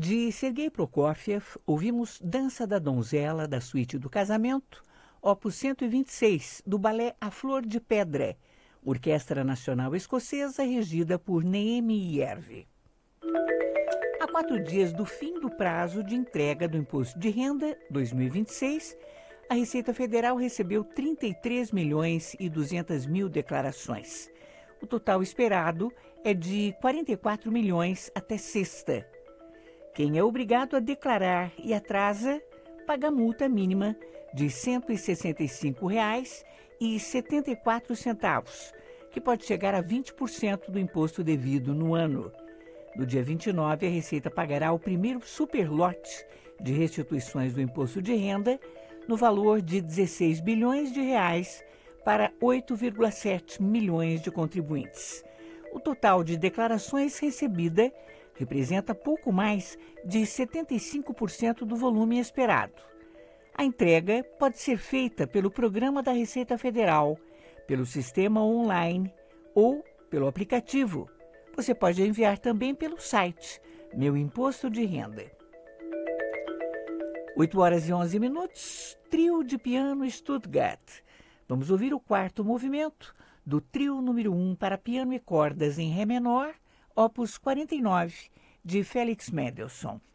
De Sergei Prokofiev, ouvimos Dança da Donzela, da Suíte do Casamento, opus 126, do balé A Flor de Pedra, Orquestra Nacional Escocesa, regida por Neemi Yerve. Há 4 dias do fim do prazo de entrega do Imposto de Renda 2026, a Receita Federal recebeu 33 milhões e 200 mil declarações. O total esperado é de 44 milhões até sexta. Quem é obrigado a declarar e atrasa, paga multa mínima de R$ 165,74, que pode chegar a 20% do imposto devido no ano. No dia 29, a Receita pagará o primeiro superlote de restituições do imposto de renda no valor de R$ 16 bilhões para 8,7 milhões de contribuintes. O total de declarações recebida representa pouco mais de 75% do volume esperado. A entrega pode ser feita pelo Programa da Receita Federal, pelo sistema online ou pelo aplicativo. Você pode enviar também pelo site Meu Imposto de Renda. 8h11, trio de piano Stuttgart. Vamos ouvir o quarto movimento do trio número 1 para piano e cordas em Ré menor, opus 49, de Felix Mendelssohn.